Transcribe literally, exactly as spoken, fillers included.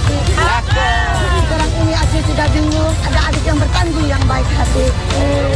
hati. Sekarang ini Acil sudah bingung, ada adik yang bertanggung yang baik hati.